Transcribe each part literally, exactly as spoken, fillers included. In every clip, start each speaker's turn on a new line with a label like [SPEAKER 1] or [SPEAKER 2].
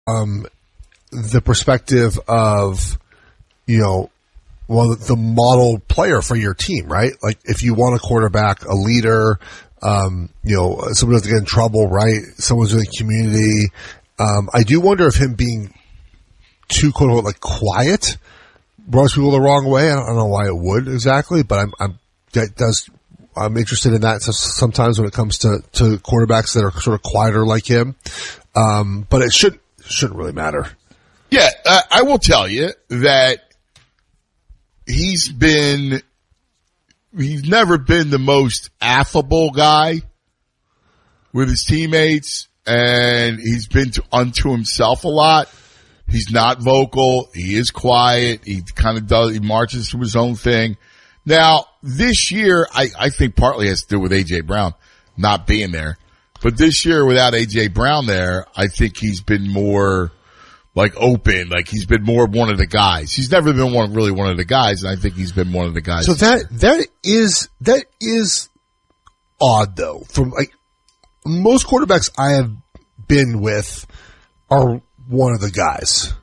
[SPEAKER 1] um, the perspective of, you know, well, the model player for your team, right? Like if you want a quarterback, a leader, um, you know, someone who doesn't get in trouble, right? Someone's in the community. Um, I do wonder if him being too quote unquote like quiet rubs people the wrong way. I don't, I don't know why it would exactly, but I'm, I'm, that does, I'm interested in that sometimes when it comes to, to quarterbacks that are sort of quieter like him. Um, but it should, shouldn't really matter.
[SPEAKER 2] Yeah, uh, I will tell you that he's been, he's never been the most affable guy with his teammates, and he's been to, unto himself a lot. He's not vocal. He is quiet. He kind of does, he marches through his own thing. Now, this year, I, I think partly has to do with A J Brown not being there. But this year, without A J Brown there, I think he's been more like open, like he's been more one of the guys. He's never been one, really one of the guys, and I think he's been one of the guys.
[SPEAKER 1] So that, that is, that is odd though. From like, most quarterbacks I have been with are one of the guys.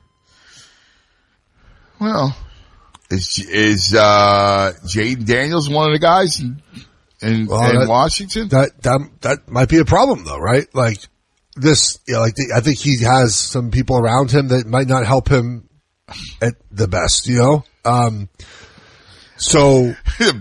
[SPEAKER 2] Well, is, is, uh, Jaden Daniels one of the guys in, in,
[SPEAKER 1] well,
[SPEAKER 2] in
[SPEAKER 1] that,
[SPEAKER 2] Washington?
[SPEAKER 1] That, that, that might be a problem though, right? Like, This, you know, like the, I think he has some people around him that might not help him at the best, you know. Um, so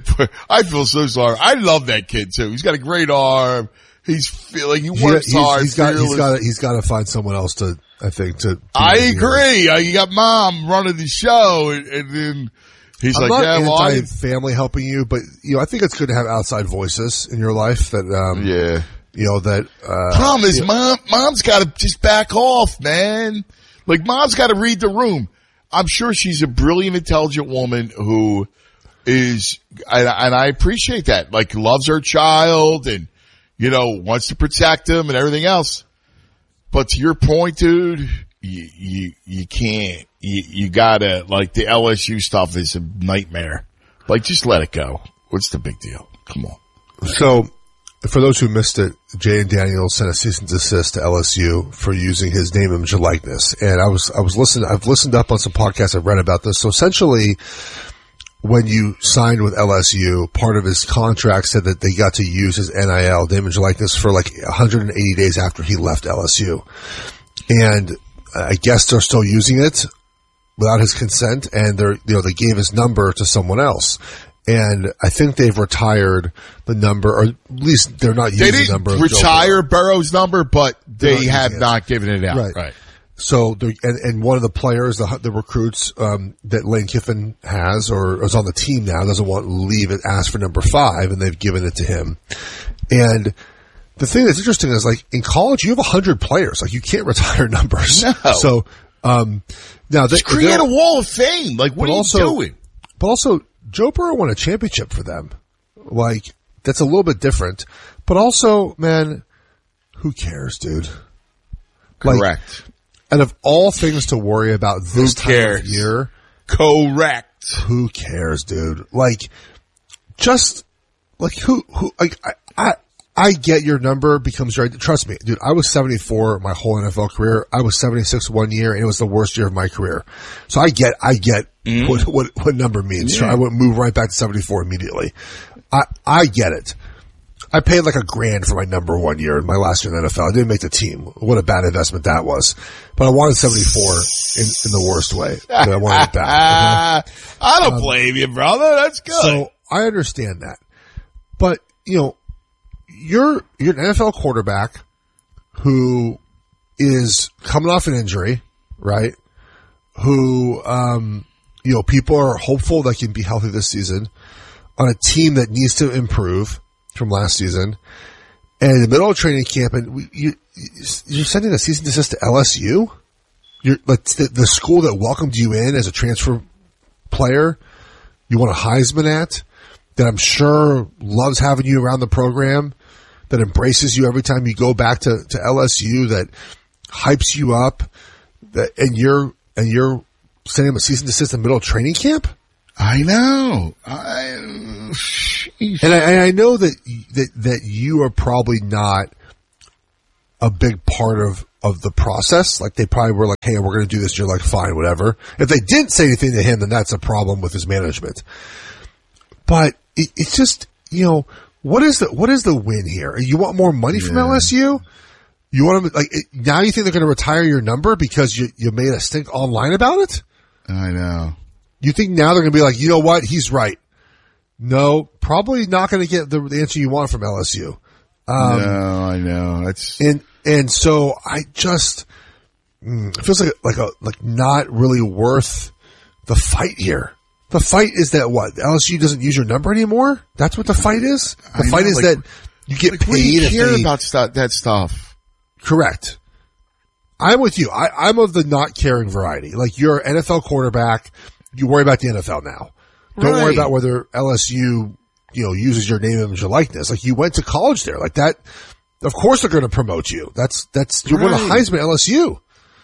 [SPEAKER 2] I feel so sorry. I love that kid too. He's got a great arm. He's feeling he works
[SPEAKER 1] he, he's,
[SPEAKER 2] hard.
[SPEAKER 1] He's got, he's got, he's got to find someone else to, I think, to.
[SPEAKER 2] I agree. Uh, you got mom running the show, and, and then he's
[SPEAKER 1] I'm
[SPEAKER 2] like,
[SPEAKER 1] not
[SPEAKER 2] "Yeah, well, I
[SPEAKER 1] family helping you, but you know, I think it's good to have outside voices in your life that, um,
[SPEAKER 2] yeah."
[SPEAKER 1] You know, that, uh.
[SPEAKER 2] Problem is,
[SPEAKER 1] yeah.
[SPEAKER 2] mom, mom's gotta just back off, man. Like, mom's gotta read the room. I'm sure she's a brilliant, intelligent woman who is, and, and I appreciate that, like, loves her child and, you know, wants to protect him and everything else. But to your point, dude, you, you, you can't, you, you gotta, like, the L S U stuff is a nightmare. Like, just let it go. What's the big deal? Come on.
[SPEAKER 1] So, for those who missed it, Jaden Daniels sent a cease and desist to L S U for using his name, image, and likeness. And I was, I was listening, I've listened up on some podcasts, I've read about this. So essentially, when you signed with L S U, part of his contract said that they got to use his N I L, name, image, and likeness for like one hundred eighty days after he left L S U. And I guess they're still using it without his consent, and they're, you know, they gave his number to someone else. And I think they've retired the number, or at least they're not using
[SPEAKER 2] they didn't
[SPEAKER 1] the number. Of
[SPEAKER 2] retire Burrow's number, but they
[SPEAKER 1] not
[SPEAKER 2] have
[SPEAKER 1] it.
[SPEAKER 2] not given it out.
[SPEAKER 1] Right.
[SPEAKER 2] right.
[SPEAKER 1] So, and, and one of the players, the, the recruits um, that Lane Kiffin has, or is on the team now, doesn't want to leave it, asked for number five, and they've given it to him. And the thing that's interesting is, like, in college, you have a hundred players. Like, you can't retire numbers.
[SPEAKER 2] No.
[SPEAKER 1] So, um, now they
[SPEAKER 2] Just create a wall of fame. Like, what are
[SPEAKER 1] also,
[SPEAKER 2] you doing?
[SPEAKER 1] But also, Joe Burrow won a championship for them. Like, that's a little bit different. But also, man, who cares, dude? Like,
[SPEAKER 2] Correct.
[SPEAKER 1] and of all things to worry about this
[SPEAKER 2] Who
[SPEAKER 1] time
[SPEAKER 2] cares?
[SPEAKER 1] of year,
[SPEAKER 2] Correct.
[SPEAKER 1] who cares, dude? Like, just, like, who, who, like, I, I, I get your number becomes very, trust me, dude, I was seventy-four my whole N F L career. I was seventy-six one year, and it was the worst year of my career. So I get, I get mm. what, what, what number means. Yeah. So I would move right back to seventy-four immediately. I, I get it. I paid like a grand for my number one year in my last year in the N F L. I didn't make the team. What a bad investment that was. But I wanted seventy-four in, in the worst way. But I wanted it back. Okay?
[SPEAKER 2] I don't
[SPEAKER 1] um,
[SPEAKER 2] blame you, brother. That's good.
[SPEAKER 1] So I understand that. But, you know, you're, you're an N F L quarterback who is coming off an injury, right? Who, um, you know, people are hopeful that can be healthy this season on a team that needs to improve from last season, and in the middle of training camp, and we, you, you're sending a cease and desist to L S U. You're like the, the school that welcomed you in as a transfer player. You want a Heisman at, that I'm sure loves having you around the program, that embraces you every time you go back to, to L S U, that hypes you up, that and you're and you're sending them a cease and desist in the middle of training camp.
[SPEAKER 2] I know. I,
[SPEAKER 1] and I, and I know that, that, that you are probably not a big part of of the process. Like they probably were like, hey, we're going to do this. You're like, fine, whatever. If they didn't say anything to him, then that's a problem with his management. But it, it's just, you know, what is the, what is the win here? You want more money from
[SPEAKER 2] Yeah.
[SPEAKER 1] L S U? You want them, like, it, now you think they're going to retire your number because you, you made a stink online about it?
[SPEAKER 2] I know.
[SPEAKER 1] You think now they're going to be like, you know what? He's right. No, probably not going to get the, the answer you want from L S U. Um,
[SPEAKER 2] no, I know. It's
[SPEAKER 1] and, and so I just, mm, it feels like, like a, like not really worth the fight here. The fight is that what? L S U doesn't use your number anymore? That's what the fight is? The
[SPEAKER 2] I
[SPEAKER 1] fight
[SPEAKER 2] know,
[SPEAKER 1] is
[SPEAKER 2] like-
[SPEAKER 1] that you get
[SPEAKER 2] like,
[SPEAKER 1] paid
[SPEAKER 2] what do you
[SPEAKER 1] if
[SPEAKER 2] care
[SPEAKER 1] they-
[SPEAKER 2] about stu- that stuff?
[SPEAKER 1] Correct. I'm with you. I, I'm of the not caring variety. Like you're an N F L quarterback. You worry about the N F L now. Don't
[SPEAKER 2] Right.
[SPEAKER 1] worry about whether L S U, you know, uses your name, image, or likeness. Like you went to college there. Like that. Of course they're going to promote you. That's, that's, you won a
[SPEAKER 2] Right.
[SPEAKER 1] Heisman at L S U.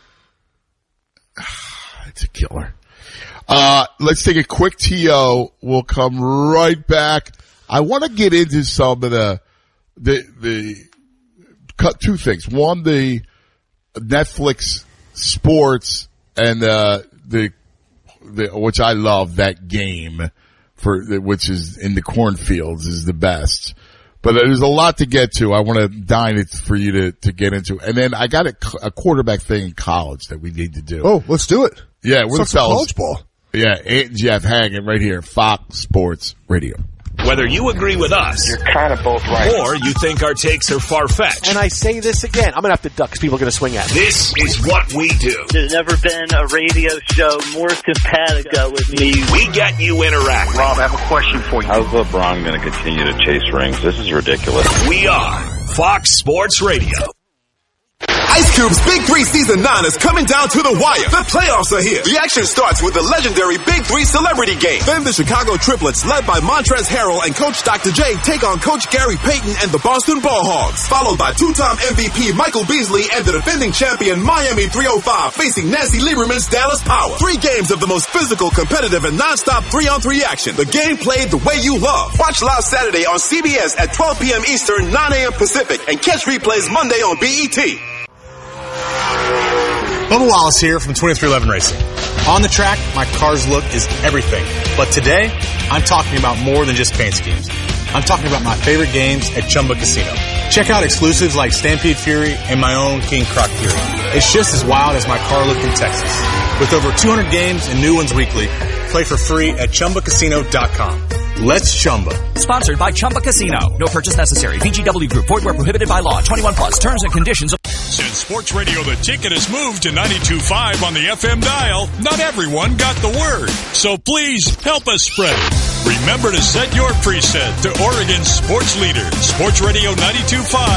[SPEAKER 2] It's a killer. Uh, let's take a quick T O. We'll come right back. I want to get into some of the, the, the, cut two things. One, the Netflix sports and, uh, the, the, which I love, that game for, which is in the cornfields is the best. But there's a lot to get to. I want to dine it for you to, to get into. And then I got a, a quarterback thing in college that we need to do.
[SPEAKER 1] Oh, let's do it.
[SPEAKER 2] Yeah, we're the
[SPEAKER 1] Let's talk some
[SPEAKER 2] fellas.
[SPEAKER 1] college ball.
[SPEAKER 2] Yeah, Ant and Jeff hanging right here, Fox Sports Radio.
[SPEAKER 3] Whether you agree with us
[SPEAKER 4] You're kind of both right.
[SPEAKER 3] or you think our takes are far-fetched,
[SPEAKER 5] And I say this again, I'm going to have to duck because people are going to swing at me.
[SPEAKER 3] this is what we do.
[SPEAKER 6] There's never been a radio show more simpatico with me.
[SPEAKER 3] We get you interacting.
[SPEAKER 4] Rob, I have a question for you.
[SPEAKER 7] How's LeBron going to continue to chase rings? This is ridiculous.
[SPEAKER 3] We are Fox Sports Radio.
[SPEAKER 8] Ice Cube's Big Three Season nine is coming down to the wire. The playoffs are here. The action starts with the legendary Big Three Celebrity Game. Then the Chicago Triplets, led by Montrezl Harrell and Coach Doctor J, take on Coach Gary Payton and the Boston Ball Hogs. Followed by two-time M V P Michael Beasley and the defending champion Miami three oh five facing Nancy Lieberman's Dallas Power. Three games of the most physical, competitive, and non-stop three-on-three action. The game played the way you love. Watch live Saturday on C B S at twelve p.m. Eastern, nine a.m. Pacific, and catch replays Monday on B E T.
[SPEAKER 9] Bubba Wallace here from twenty-three eleven Racing. On the track, my car's look is everything. But today, I'm talking about more than just paint schemes. I'm talking about my favorite games at Chumba Casino. Check out exclusives like Stampede Fury and my own King Croc Fury. It's just as wild as my car look in Texas. With over two hundred games and new ones weekly, play for free at Chumba Casino dot com. Let's Chumba.
[SPEAKER 10] Sponsored by Chumba Casino. No purchase necessary. V G W Group. Void where prohibited by law. twenty-one plus. Terms and conditions.
[SPEAKER 11] Since Sports Radio The Ticket has moved to ninety-two point five on the F M dial, not everyone got the word. So please help us spread it. Remember to set your preset to Oregon's sports leader, Sports Radio ninety-two point five.